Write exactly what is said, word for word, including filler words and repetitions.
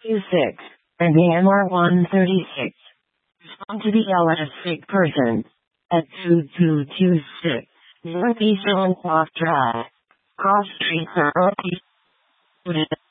two six, and the M R one thirty-six. Respond to the L S sick person at two two two six Northeast Oak Drive, Cross Street, Northeast.